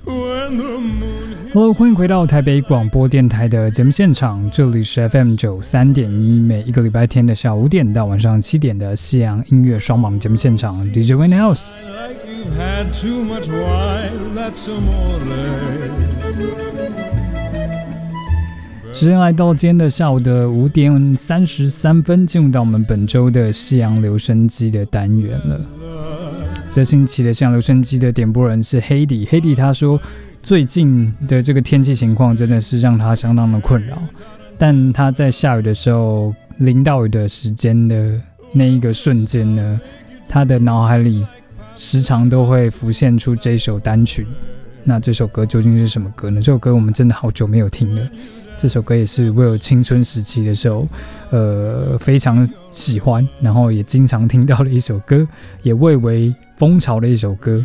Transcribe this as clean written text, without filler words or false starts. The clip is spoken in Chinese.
Hello， 欢迎回到台北广播电台的节目现场，这里是 FM93.1， 每一个礼拜天的下午5点到晚上7点的西洋音乐双榜节目现场 ，DJ Wayne House。时间来到今天的下午的5点33分，进入到我们本周的西洋留声机的单元了。这星期的西洋留声机的点播人是黑迪，黑迪他说，最近的这个天气情况真的是让他相当的困扰，但他在下雨的时候，淋到雨的时间的那一个瞬间呢，他的脑海里时常都会浮现出这首单曲。那这首歌究竟是什么歌呢？这首歌我们真的好久没有听了。这首歌也是我有青春时期的时候，非常喜欢，然后也经常听到的一首歌，也蔚为风潮的一首歌。